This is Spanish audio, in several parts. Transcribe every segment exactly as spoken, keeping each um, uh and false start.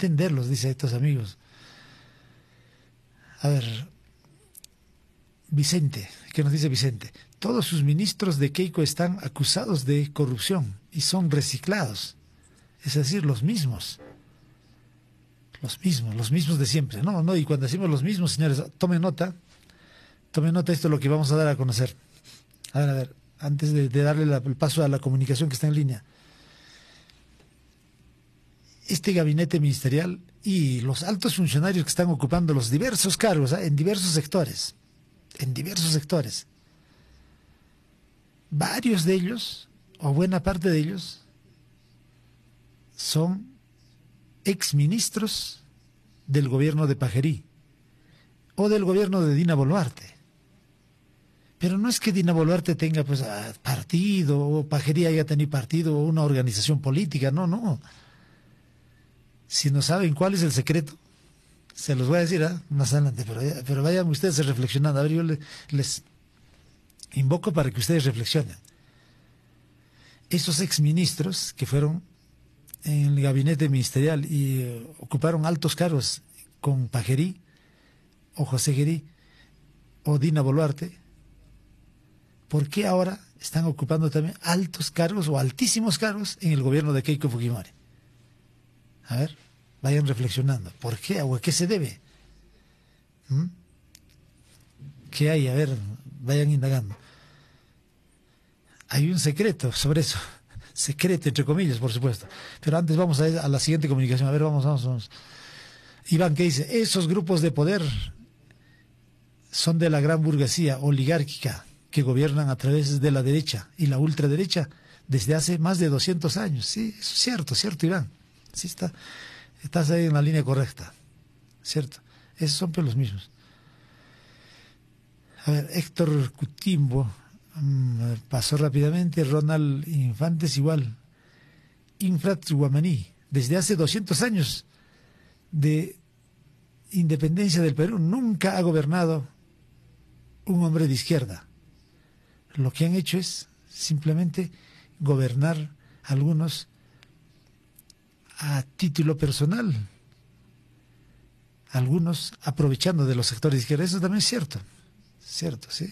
entenderlos, dice estos amigos. A ver, Vicente, ¿qué nos dice Vicente? Todos sus ministros de Keiko están acusados de corrupción y son reciclados. Es decir, los mismos. Los mismos, los mismos de siempre. No, no, y cuando decimos los mismos, señores, tomen nota. Tomen nota, esto es lo que vamos a dar a conocer. A ver, a ver, antes de, de darle la, el paso a la comunicación que está en línea. Este gabinete ministerial y los altos funcionarios que están ocupando los diversos cargos, ¿eh? en diversos sectores, en diversos sectores, varios de ellos, o buena parte de ellos, son exministros del gobierno de Pajerí o del gobierno de Dina Boluarte. Pero no es que Dina Boluarte tenga pues partido, o Pajerí haya tenido partido, o una organización política, no, no. Si no saben cuál es el secreto, se los voy a decir ¿eh? más adelante, pero, pero vayan ustedes reflexionando. A ver, yo les, les invoco para que ustedes reflexionen. Esos exministros que fueron en el gabinete ministerial y eh, ocuparon altos cargos con Pajerí, o José Gerí, o Dina Boluarte, ¿por qué ahora están ocupando también altos cargos o altísimos cargos en el gobierno de Keiko Fujimori? A ver, vayan reflexionando. ¿Por qué o a qué se debe? ¿Mm? ¿Qué hay? A ver, vayan indagando. Hay un secreto sobre eso. Secreto, entre comillas, por supuesto. Pero antes vamos a, a la siguiente comunicación. A ver, vamos, vamos, vamos. Iván, ¿qué dice? Esos grupos de poder son de la gran burguesía oligárquica que gobiernan a través de la derecha y la ultraderecha desde hace más de doscientos años. Sí, eso es cierto, cierto, Iván. Sí, está, estás ahí en la línea correcta, ¿cierto? Esos son pues los mismos. A ver, Héctor Cutimbo mmm, pasó rápidamente. Ronald Infantes igual. Infrat Guamaní, desde hace doscientos años de independencia del Perú, nunca ha gobernado un hombre de izquierda. Lo que han hecho es simplemente gobernar algunos a título personal, algunos aprovechando de los sectores de izquierda. Eso también es cierto, cierto, sí.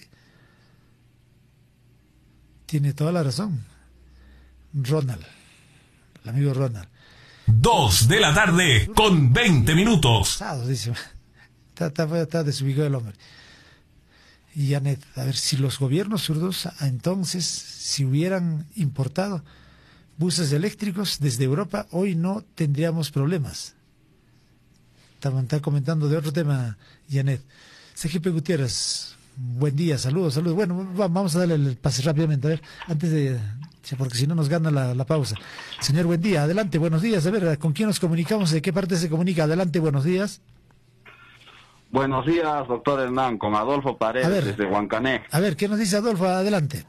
Tiene toda la razón. Ronald, el amigo Ronald. Dos de la tarde con veinte minutos. Dice, está, está, está desubicado el hombre. Y Janet, a ver, si los gobiernos zurdos entonces, si hubieran importado buses eléctricos desde Europa, hoy no tendríamos problemas. Está, está comentando de otro tema, Janet. C G P Gutiérrez, buen día, saludos, saludos. Bueno, vamos a darle el pase rápidamente, a ver, antes de, porque si no nos gana la, la pausa. Señor, buen día, adelante, buenos días. A ver, ¿con quién nos comunicamos? ¿De qué parte se comunica? Adelante, buenos días. Buenos días, doctor Hernán, con Adolfo Paredes, ver, desde Huancané. A ver, ¿qué nos dice Adolfo? Adelante.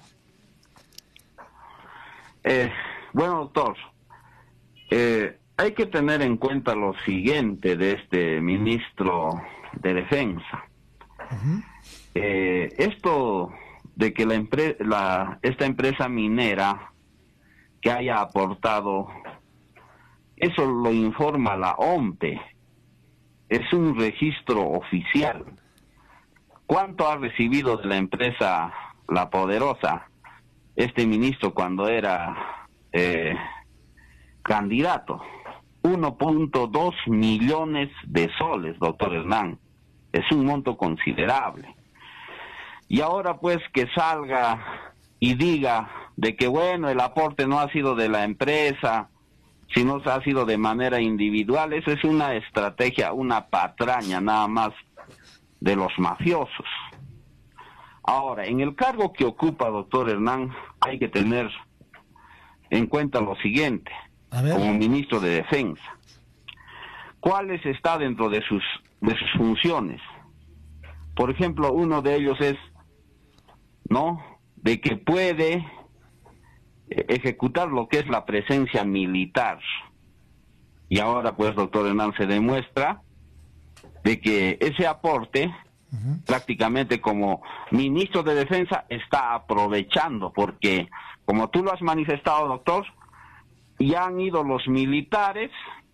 Eh, bueno, doctor, eh, hay que tener en cuenta lo siguiente de este ministro de Defensa. Uh-huh. eh, esto de que la, empre la esta empresa minera que haya aportado, eso lo informa la O M P E. Es un registro oficial. ¿Cuánto ha recibido de la empresa La Poderosa este ministro cuando era eh, candidato? uno punto dos millones de soles, doctor Hernán. Es un monto considerable. Y ahora pues que salga y diga de que bueno, el aporte no ha sido de la empresa, si no ha sido de manera individual, eso es una estrategia, una patraña nada más de los mafiosos. Ahora, en el cargo que ocupa, doctor Hernán, hay que tener en cuenta lo siguiente, como ministro de Defensa. ¿Cuáles está dentro de sus, de sus funciones? Por ejemplo, uno de ellos es, ¿no?, de que puede ejecutar lo que es la presencia militar. Y ahora pues, doctor Hernán, se demuestra de que ese aporte uh-huh. prácticamente como ministro de Defensa está aprovechando, porque como tú lo has manifestado, doctor, ya han ido los militares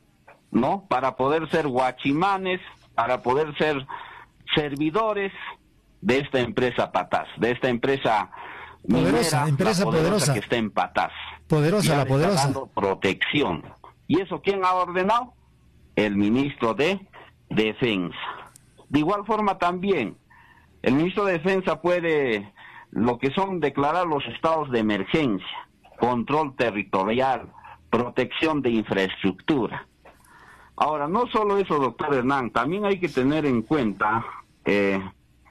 ¿no? Para poder ser guachimanes, para poder ser servidores de esta empresa Patás, de esta empresa poderosa, minera, empresa la poderosa, poderosa que está en Patás. Poderosa, Ya la le está poderosa. dando protección. ¿Y eso quién ha ordenado? El ministro de Defensa. De igual forma también, el ministro de Defensa puede, lo que son declarar los estados de emergencia, control territorial, protección de infraestructura. Ahora, no solo eso, doctor Hernán, también hay que tener en cuenta, eh,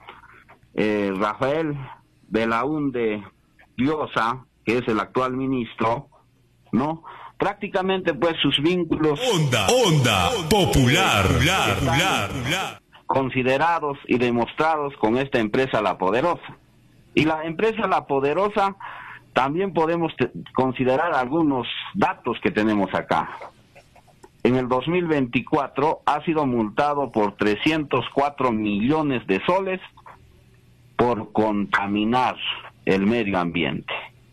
eh, Rafael Belaúnde Llosa, que es el actual ministro, ¿no? Prácticamente pues sus vínculos... Onda, onda, popular, popular, popular, popular. Considerados y demostrados con esta empresa La Poderosa. Y la empresa La Poderosa también podemos considerar algunos datos que tenemos acá. En el dos mil veinticuatro ha sido multado por trescientos cuatro millones de soles por contaminar el medio ambiente.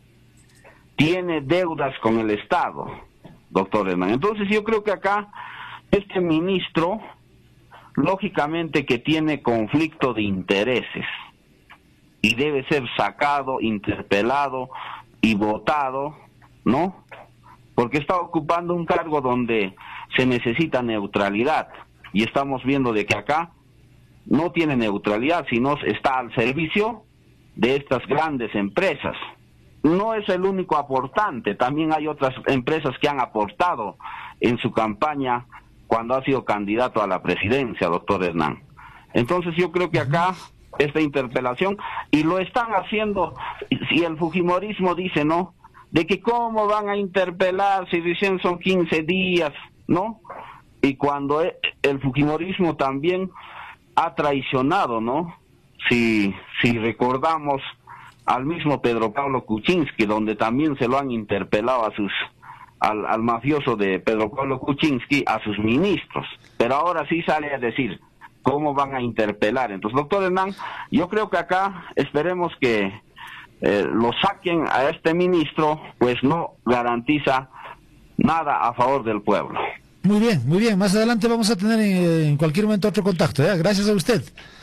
Tiene deudas con el Estado, doctor Hernán. Entonces yo creo que acá este ministro, lógicamente que tiene conflicto de intereses y debe ser sacado, interpelado y votado, ¿no? Porque está ocupando un cargo donde se necesita neutralidad y estamos viendo de que acá no tiene neutralidad, sino está al servicio de estas grandes empresas. No es el único aportante, también hay otras empresas que han aportado en su campaña cuando ha sido candidato a la presidencia, doctor Hernán. Entonces yo creo que acá esta interpelación, y lo están haciendo, si el fujimorismo dice, ¿no?, de que cómo van a interpelar si recién son quince días, ¿no? Y cuando el fujimorismo también ha traicionado, ¿no? Si, si recordamos al mismo Pedro Pablo Kuczynski, donde también se lo han interpelado a sus, al, al mafioso de Pedro Pablo Kuczynski, a sus ministros, pero ahora sí sale a decir cómo van a interpelar. Entonces, doctor Hernán, yo creo que acá esperemos que eh, lo saquen a este ministro, pues no garantiza nada a favor del pueblo. Muy bien, muy bien. Más adelante vamos a tener en, en cualquier momento otro contacto. ¿eh? Gracias a usted.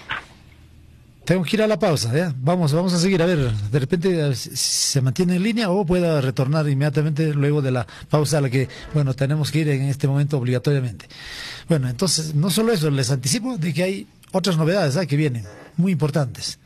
Tengo que ir a la pausa. ¿eh? Vamos, vamos a seguir. A ver, de repente se mantiene en línea o pueda retornar inmediatamente luego de la pausa a la que, bueno, tenemos que ir en este momento obligatoriamente. Bueno, entonces, no solo eso, les anticipo de que hay otras novedades ¿eh? que vienen, muy importantes.